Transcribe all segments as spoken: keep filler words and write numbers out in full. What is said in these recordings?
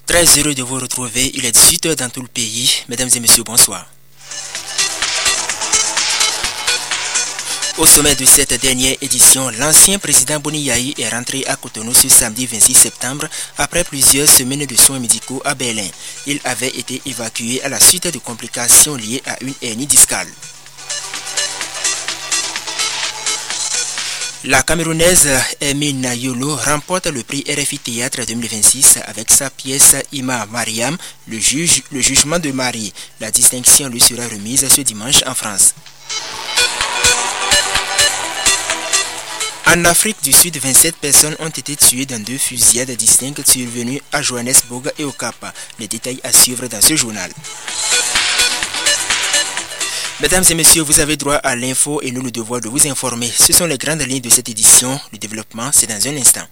Très heureux de vous retrouver, il est dix-huit heures dans tout le pays. Mesdames et messieurs, bonsoir. Au sommet de cette dernière édition, l'ancien président Boni Yayi est rentré à Cotonou ce samedi vingt-six septembre après plusieurs semaines de soins médicaux à Berlin. Il avait été évacué à la suite de complications liées à une hernie discale. La Camerounaise Hermine Yolo remporte le prix R F I Théâtre deux mille vingt-six avec sa pièce Ima Mariam, le, juge, le jugement de Marie. La distinction lui sera remise ce dimanche en France. En Afrique du Sud, vingt-sept personnes ont été tuées dans deux fusillades distinctes survenues à Johannesburg et au Cap. Les détails à suivre dans ce journal. Mesdames et messieurs, vous avez droit à l'info et nous le devoir de vous informer. Ce sont les grandes lignes de cette édition. Le développement, c'est dans un instant.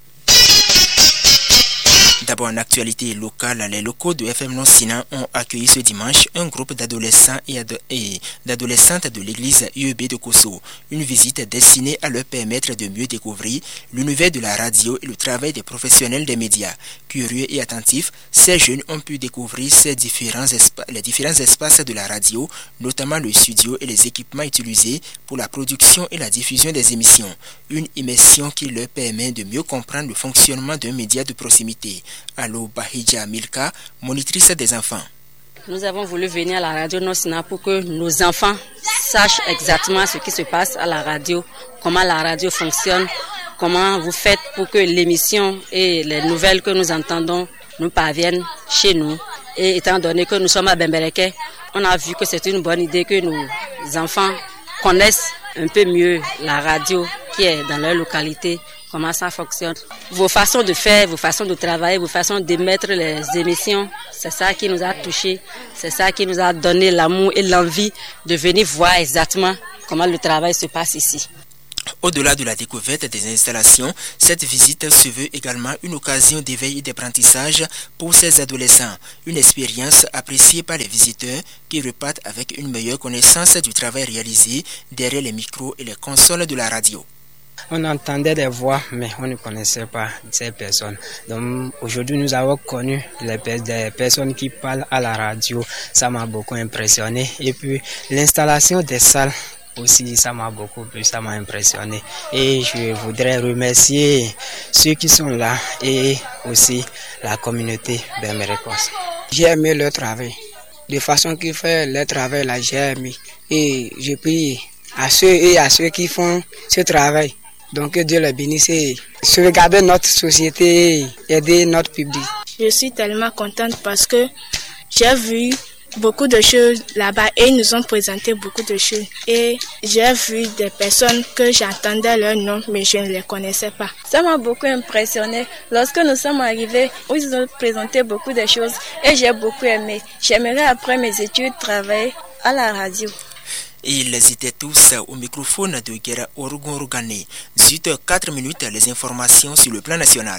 D'abord, en actualité locale, les locaux de F M Non-Sina ont accueilli ce dimanche un groupe d'adolescents et d'adolescentes de l'église U E B de Kosso. Une visite destinée à leur permettre de mieux découvrir l'univers de la radio et le travail des professionnels des médias. Curieux et attentifs, ces jeunes ont pu découvrir ces différents les différents espaces de la radio, notamment le studio et les équipements utilisés pour la production et la diffusion des émissions. Une immersion qui leur permet de mieux comprendre le fonctionnement d'un média de proximité. Allo Bahija Milka, monitrice des enfants. Nous avons voulu venir à la radio Non-Sina pour que nos enfants sachent exactement ce qui se passe à la radio, comment la radio fonctionne, comment vous faites pour que l'émission et les nouvelles que nous entendons nous parviennent chez nous. Et étant donné que nous sommes à Bembereke, on a vu que c'est une bonne idée que nos enfants connaissent un peu mieux la radio qui est dans leur localité, comment ça fonctionne. Vos façons de faire, vos façons de travailler, vos façons d'émettre les émissions, c'est ça qui nous a touchés, c'est ça qui nous a donné l'amour et l'envie de venir voir exactement comment le travail se passe ici. Au-delà de la découverte des installations, cette visite se veut également une occasion d'éveil et d'apprentissage pour ces adolescents. Une expérience appréciée par les visiteurs qui repartent avec une meilleure connaissance du travail réalisé derrière les micros et les consoles de la radio. On entendait des voix, mais on ne connaissait pas ces personnes. Donc aujourd'hui, nous avons connu les, des personnes qui parlent à la radio. Ça m'a beaucoup impressionné. Et puis l'installation des salles aussi, ça m'a beaucoup plu, ça m'a impressionné. Et je voudrais remercier ceux qui sont là et aussi la communauté bermerekoise. J'ai aimé leur travail. De façon qu'ils font leur travail là, j'ai aimé. Et je prie à ceux et à ceux qui font ce travail. Donc que Dieu les bénisse et sauvegarder notre société et aider notre public. Je suis tellement contente parce que j'ai vu beaucoup de choses là-bas et ils nous ont présenté beaucoup de choses. Et j'ai vu des personnes que j'entendais leur nom mais je ne les connaissais pas. Ça m'a beaucoup impressionné. Lorsque nous sommes arrivés, ils nous ont présenté beaucoup de choses et j'ai beaucoup aimé. J'aimerais après mes études travailler à la radio. Et ils étaient tous au microphone de Guerra Orugon-Rugane. dix-huit heures quatre minutes, les informations sur le plan national.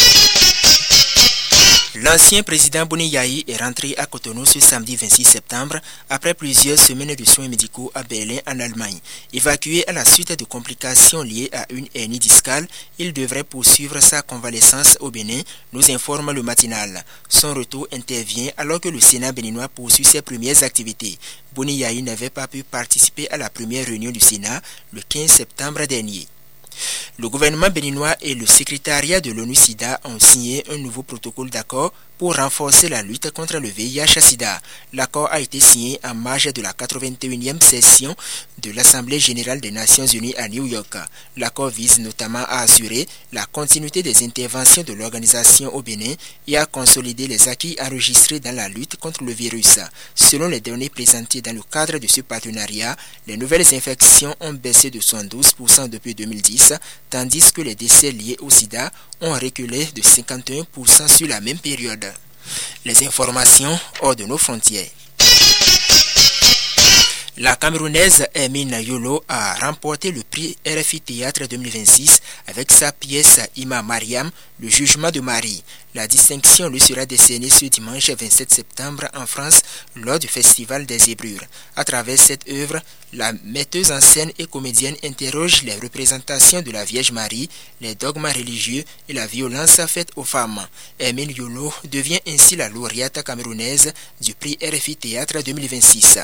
L'ancien président Boni Yayi est rentré à Cotonou ce samedi vingt-six septembre après plusieurs semaines de soins médicaux à Berlin en Allemagne. Évacué à la suite de complications liées à une hernie discale, il devrait poursuivre sa convalescence au Bénin, nous informe le matinal. Son retour intervient alors que le Sénat béninois poursuit ses premières activités. Boni Yayi n'avait pas pu participer à la première réunion du Sénat le quinze septembre dernier. Le gouvernement béninois et le secrétariat de l'ONU-SIDA ont signé un nouveau protocole d'accord pour renforcer la lutte contre le V I H-Sida. L'accord a été signé en marge de la quatre-vingt-unième session de l'Assemblée générale des Nations unies à New York. L'accord vise notamment à assurer la continuité des interventions de l'organisation au Bénin et à consolider les acquis enregistrés dans la lutte contre le virus. Selon les données présentées dans le cadre de ce partenariat, les nouvelles infections ont baissé de soixante-douze pour cent depuis deux mille dix, tandis que les décès liés au sida ont reculé de cinquante et un pour cent sur la même période. Les informations hors de nos frontières. La Camerounaise Hermine Yolo a remporté le prix R F I Théâtre deux mille vingt-six avec sa pièce Ima Mariam, le jugement de Marie. La distinction lui sera décernée ce dimanche vingt-sept septembre en France lors du Festival des Zébrures. À travers cette œuvre, la metteuse en scène et comédienne interroge les représentations de la Vierge Marie, les dogmes religieux et la violence faite aux femmes. Hermine Yolo devient ainsi la lauréate camerounaise du prix R F I Théâtre deux mille vingt-six.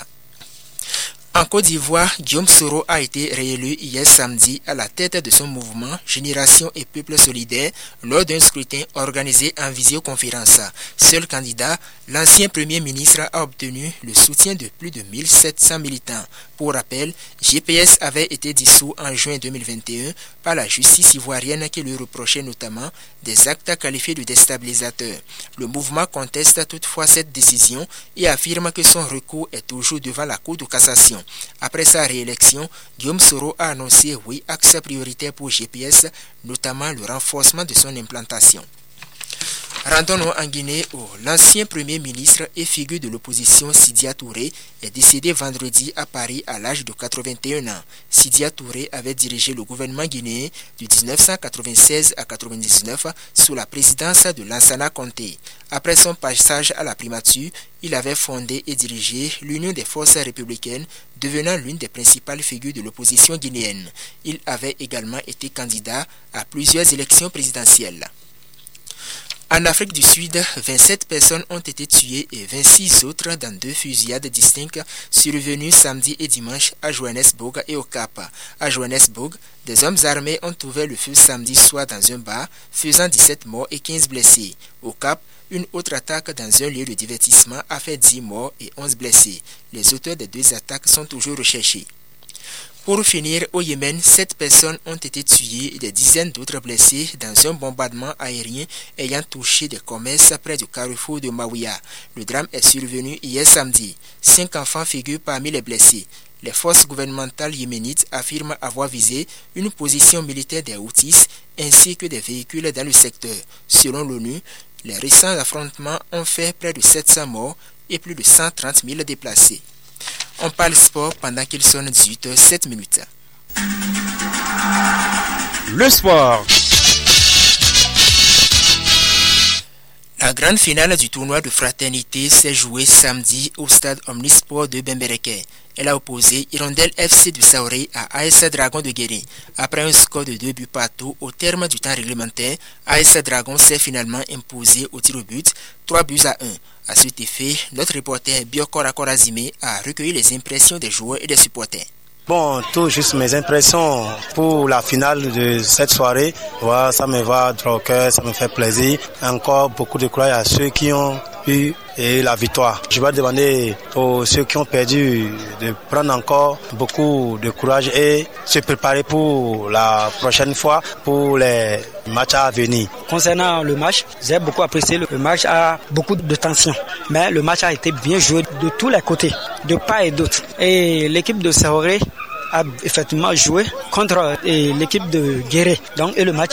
En Côte d'Ivoire, Guillaume Soro a été réélu hier samedi à la tête de son mouvement Génération et Peuple Solidaire lors d'un scrutin organisé en visioconférence. Seul candidat, l'ancien Premier ministre a obtenu le soutien de plus de mille sept cents militants. Pour rappel, G P S avait été dissous en juin deux mille vingt et un par la justice ivoirienne qui lui reprochait notamment des actes qualifiés de déstabilisateurs. Le mouvement conteste toutefois cette décision et affirme que son recours est toujours devant la Cour de cassation. Après sa réélection, Guillaume Soro a annoncé huit axes prioritaires pour G P S, notamment le renforcement de son implantation. Rendons-nous en Guinée où l'ancien Premier ministre et figure de l'opposition Sidya Touré est décédé vendredi à Paris à l'âge de quatre-vingt-un ans. Sidya Touré avait dirigé le gouvernement guinéen de dix-neuf cent quatre-vingt-seize à quatre-vingt-dix-neuf sous la présidence de Lansana Conté. Après son passage à la primature, il avait fondé et dirigé l'Union des forces républicaines, devenant l'une des principales figures de l'opposition guinéenne. Il avait également été candidat à plusieurs élections présidentielles. En Afrique du Sud, vingt-sept personnes ont été tuées et vingt-six autres dans deux fusillades distinctes survenues samedi et dimanche à Johannesburg et au Cap. À Johannesburg, des hommes armés ont ouvert le feu samedi soir dans un bar, faisant dix-sept morts et quinze blessés. Au Cap, une autre attaque dans un lieu de divertissement a fait dix morts et onze blessés. Les auteurs des deux attaques sont toujours recherchés. Pour finir, au Yémen, sept personnes ont été tuées et des dizaines d'autres blessées dans un bombardement aérien ayant touché des commerces près du carrefour de Maouia. Le drame est survenu hier samedi. Cinq enfants figurent parmi les blessés. Les forces gouvernementales yéménites affirment avoir visé une position militaire des Houthis ainsi que des véhicules dans le secteur. Selon l'ONU, les récents affrontements ont fait près de sept cents morts et plus de cent trente mille déplacés. On parle sport pendant qu'il sonne dix-huit heures sept minutes. Le sport. La grande finale du tournoi de fraternité s'est jouée samedi au stade Omnisport de Bembereke. Elle a opposé Hirondelle F C de Saoré à A S Dragon de Guéret. Après un score de deux buts partout au terme du temps réglementaire, A S Dragon s'est finalement imposé au tir au but, trois buts à un. À cet effet, notre reporter Biokora Korazime a recueilli les impressions des joueurs et des supporters. Bon, tout juste mes impressions pour la finale de cette soirée. Voilà, ça me va droit au cœur, ça me fait plaisir. Encore beaucoup de courage à ceux qui ont eu et la victoire. Je vais demander aux ceux qui ont perdu de prendre encore beaucoup de courage et se préparer pour la prochaine fois, pour les matchs à venir. Concernant le match, j'ai beaucoup apprécié. Le match a beaucoup de tension, mais le match a été bien joué de tous les côtés, de part et d'autre. Et l'équipe de Saoré a effectivement joué contre l'équipe de Guéret. Donc, et le match